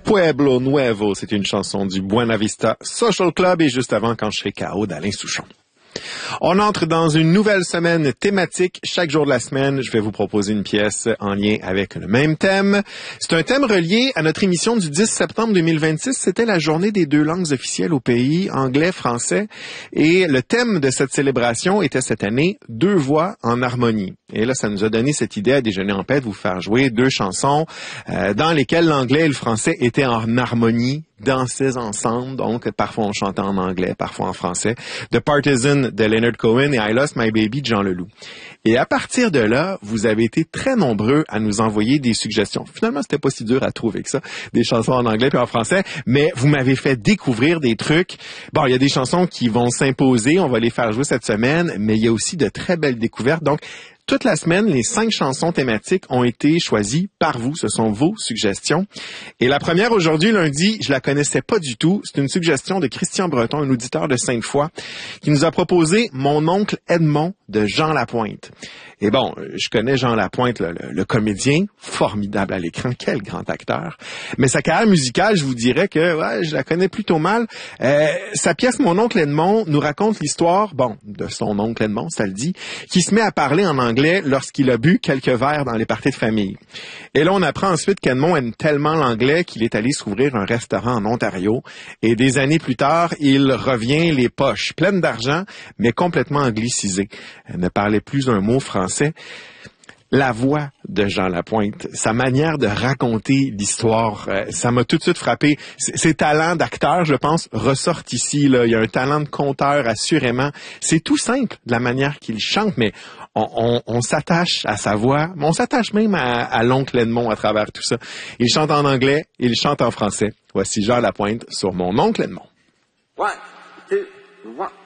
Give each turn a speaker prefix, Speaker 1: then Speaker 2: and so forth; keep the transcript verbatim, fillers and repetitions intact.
Speaker 1: Pueblo Nuevo, c'est une chanson du Buena Vista Social Club et juste avant Quand je serai K O d'Alain Souchon. On entre dans une nouvelle semaine thématique. Chaque jour de la semaine, je vais vous proposer une pièce en lien avec le même thème. C'est un thème relié à notre émission du dix septembre deux mille vingt-six. C'était la journée des deux langues officielles au pays, anglais, français. Et le thème de cette célébration était cette année « Deux voix en harmonie ». Et là, ça nous a donné cette idée à Déjeuner en paix de vous faire jouer deux chansons euh, dans lesquelles l'anglais et le français étaient en harmonie, dansaient ensemble. Donc, parfois on chantait en anglais, parfois en français. The Partisan de Leonard Cohen et I Lost My Baby de Jean Leloup. Et à partir de là, vous avez été très nombreux à nous envoyer des suggestions. Finalement, c'était pas si dur à trouver que ça, des chansons en anglais puis en français, mais vous m'avez fait découvrir des trucs. Bon, il y a des chansons qui vont s'imposer, on va les faire jouer cette semaine, mais il y a aussi de très belles découvertes. Donc, toute la semaine, les cinq chansons thématiques ont été choisies par vous. Ce sont vos suggestions. Et la première aujourd'hui, lundi, je la connaissais pas du tout. C'est une suggestion de Christian Breton, un auditeur de Sainte-Foy, qui nous a proposé Mon oncle Edmond de Jean Lapointe. Et bon, je connais Jean Lapointe, le, le, le comédien, formidable à l'écran, quel grand acteur. Mais sa carrière musicale, je vous dirais que ouais, je la connais plutôt mal. Euh, sa pièce Mon oncle Edmond nous raconte l'histoire, bon, de son oncle Edmond, ça le dit, qui se met à parler en anglais lorsqu'il a bu quelques verres dans les parties de famille. Et là, on apprend ensuite qu'Edmond aime tellement l'anglais qu'il est allé s'ouvrir un restaurant en Ontario. Et des années plus tard, il revient les poches pleines d'argent, mais complètement anglicisé. Il ne parlait plus un mot français. La voix de Jean Lapointe, sa manière de raconter l'histoire, euh, ça m'a tout de suite frappé. C- ses talents d'acteur, je pense, ressortent ici. Là. Il y a un talent de conteur, assurément. C'est tout simple de la manière qu'il chante, mais on, on, on s'attache à sa voix. On s'attache même à, à l'oncle Edmond à travers tout ça. Il chante en anglais, il chante en français. Voici Jean Lapointe sur Mon oncle Edmond.
Speaker 2: One, two, one.